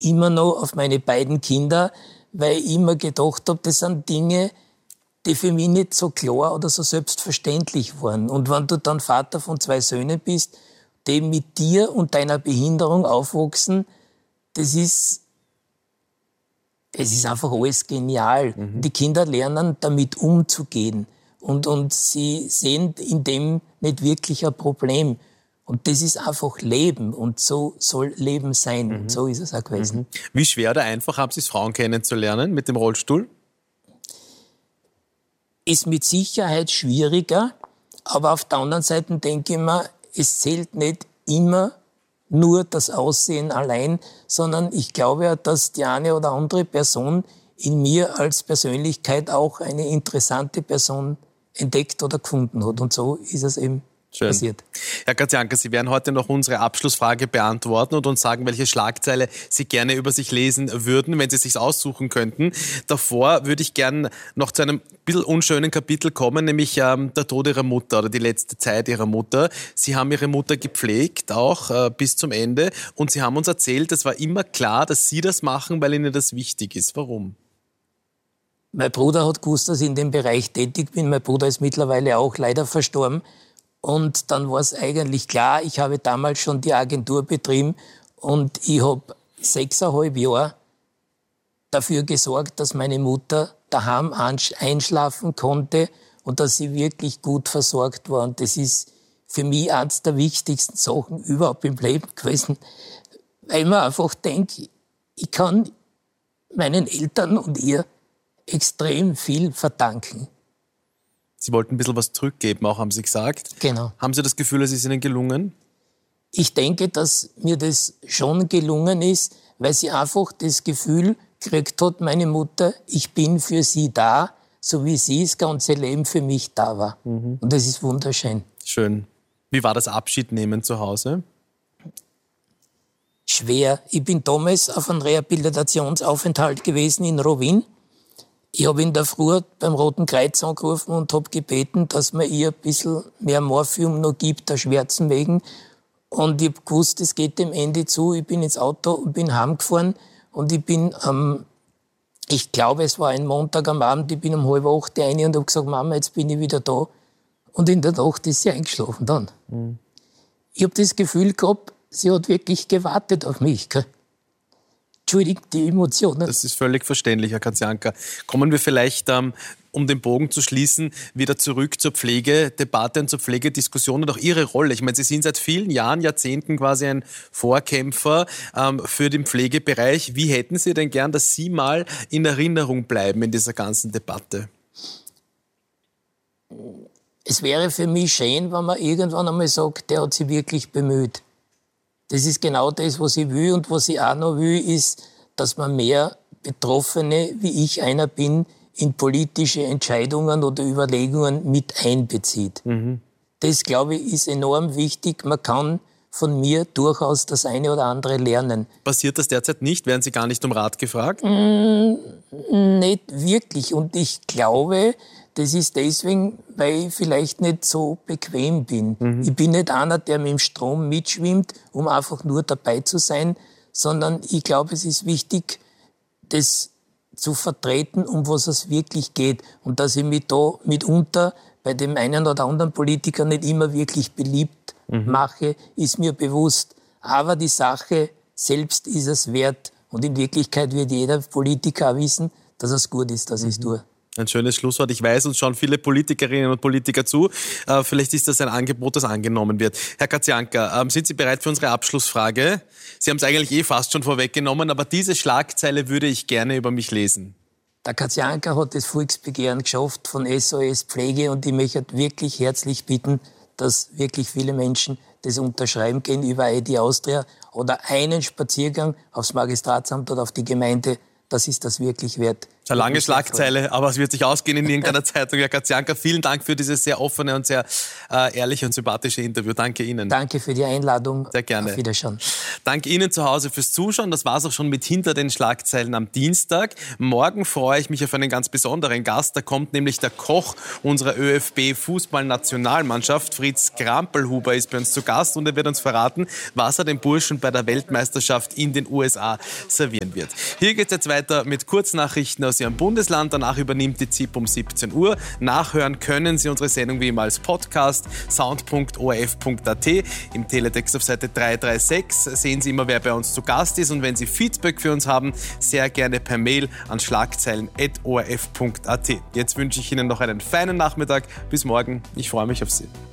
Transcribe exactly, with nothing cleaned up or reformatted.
immer noch auf meine beiden Kinder, weil ich immer gedacht habe, das sind Dinge, die für mich nicht so klar oder so selbstverständlich waren. Und wenn du dann Vater von zwei Söhnen bist, die mit dir und deiner Behinderung aufwachsen, das ist, es ist einfach alles genial. Mhm. Die Kinder lernen, damit umzugehen. Und, und sie sehen in dem nicht wirklich ein Problem. Und das ist einfach Leben. Und so soll Leben sein. Mhm. Und so ist es auch gewesen. Mhm. Wie schwer oder einfach haben Sie es, Frauen kennenzulernen mit dem Rollstuhl? Ist mit Sicherheit schwieriger. Aber auf der anderen Seite denke ich mir, es zählt nicht immer nur das Aussehen allein, sondern ich glaube ja, dass die eine oder andere Person in mir als Persönlichkeit auch eine interessante Person entdeckt oder gefunden hat. Und so ist es eben Schön. passiert. Herr Kazianka, Sie werden heute noch unsere Abschlussfrage beantworten und uns sagen, welche Schlagzeile Sie gerne über sich lesen würden, wenn Sie es sich aussuchen könnten. Davor würde ich gerne noch zu einem bisschen unschönen Kapitel kommen, nämlich ähm, der Tod Ihrer Mutter oder die letzte Zeit Ihrer Mutter. Sie haben Ihre Mutter gepflegt, auch äh, bis zum Ende. Und Sie haben uns erzählt, es war immer klar, dass Sie das machen, weil Ihnen das wichtig ist. Warum? Mein Bruder hat gewusst, dass ich in dem Bereich tätig bin. Mein Bruder ist mittlerweile auch leider verstorben. Und dann war es eigentlich klar, ich habe damals schon die Agentur betrieben und ich habe sechseinhalb Jahre dafür gesorgt, dass meine Mutter daheim einschlafen konnte und dass sie wirklich gut versorgt war. Und das ist für mich eines der wichtigsten Sachen überhaupt im Leben gewesen, weil man einfach denkt, ich kann meinen Eltern und ihr extrem viel verdanken. Sie wollten ein bisschen was zurückgeben, auch haben Sie gesagt. Genau. Haben Sie das Gefühl, es ist Ihnen gelungen? Ich denke, dass mir das schon gelungen ist, weil sie einfach das Gefühl gekriegt hat, meine Mutter, ich bin für sie da, so wie sie das ganze Leben für mich da war. Mhm. Und das ist wunderschön. Schön. Wie war das Abschiednehmen zu Hause? Schwer. Ich bin damals auf einem Rehabilitationsaufenthalt gewesen in Rovinj. Ich habe in der Früh beim Roten Kreuz angerufen und habe gebeten, dass man ihr ein bisschen mehr Morphium noch gibt, der Schmerzen wegen. Und ich habe gewusst, es geht dem Ende zu. Ich bin ins Auto und bin heimgefahren. Und ich bin am, ich glaube, es war ein Montag am Abend, ich bin um halb acht rein und habe gesagt, Mama, jetzt bin ich wieder da. Und in der Nacht ist sie eingeschlafen dann. Mhm. Ich habe das Gefühl gehabt, sie hat wirklich gewartet auf mich. Entschuldigt die Emotionen. Das ist völlig verständlich, Herr Kazianka. Kommen wir vielleicht, ähm, um den Bogen zu schließen, wieder zurück zur Pflegedebatte und zur Pflegediskussion und auch Ihre Rolle. Ich meine, Sie sind seit vielen Jahren, Jahrzehnten quasi ein Vorkämpfer ähm, für den Pflegebereich. Wie hätten Sie denn gern, dass Sie mal in Erinnerung bleiben in dieser ganzen Debatte? Es wäre für mich schön, wenn man irgendwann einmal sagt, der hat sich wirklich bemüht. Das ist genau das, was ich will. Und was ich auch noch will, ist, dass man mehr Betroffene, wie ich einer bin, in politische Entscheidungen oder Überlegungen mit einbezieht. Mhm. Das, glaube ich, ist enorm wichtig. Man kann von mir durchaus das eine oder andere lernen. Passiert das derzeit nicht? Werden Sie gar nicht um Rat gefragt? Mm, nicht wirklich. Und ich glaube, das ist deswegen, weil ich vielleicht nicht so bequem bin. Mhm. Ich bin nicht einer, der mit dem Strom mitschwimmt, um einfach nur dabei zu sein, sondern ich glaube, es ist wichtig, das zu vertreten, um was es wirklich geht. Und dass ich mich da mitunter bei dem einen oder anderen Politiker nicht immer wirklich beliebt mhm. mache, ist mir bewusst. Aber die Sache selbst ist es wert. Und in Wirklichkeit wird jeder Politiker auch wissen, dass es gut ist, dass mhm. ich es tue. Ein schönes Schlusswort. Ich weiß, uns schauen viele Politikerinnen und Politiker zu. Äh, vielleicht ist das ein Angebot, das angenommen wird. Herr Kazianka, äh, sind Sie bereit für unsere Abschlussfrage? Sie haben es eigentlich eh fast schon vorweggenommen, aber diese Schlagzeile würde ich gerne über mich lesen. Der Kazianka hat das Volksbegehren geschafft von S O S Pflege und ich möchte wirklich herzlich bitten, dass wirklich viele Menschen das unterschreiben gehen über I D Austria oder einen Spaziergang aufs Magistratsamt oder auf die Gemeinde. Das ist das wirklich wert. Eine lange Schlagzeile, aber es wird sich ausgehen in irgendeiner Zeitung. Herr Katzianka, vielen Dank für dieses sehr offene und sehr äh, ehrliche und sympathische Interview. Danke Ihnen. Danke für die Einladung. Sehr gerne. Auf Wiederschauen. Danke Ihnen zu Hause fürs Zuschauen. Das war's auch schon mit Hinter den Schlagzeilen am Dienstag. Morgen freue ich mich auf einen ganz besonderen Gast. Da kommt nämlich der Koch unserer ÖFB-Fußballnationalmannschaft. Fritz Krampelhuber ist bei uns zu Gast und er wird uns verraten, was er den Burschen bei der Weltmeisterschaft in den U S A servieren wird. Hier geht's jetzt weiter mit Kurznachrichten aus Ihrem Bundesland. Danach übernimmt die Z I P um siebzehn Uhr. Nachhören können Sie unsere Sendung wie immer als Podcast, sound punkt o r f punkt a t. Im Teletext auf Seite dreihundertsechsunddreißig sehen Sie immer, wer bei uns zu Gast ist. Und wenn Sie Feedback für uns haben, sehr gerne per Mail an schlagzeilen at o r f punkt a t. Jetzt wünsche ich Ihnen noch einen feinen Nachmittag. Bis morgen. Ich freue mich auf Sie.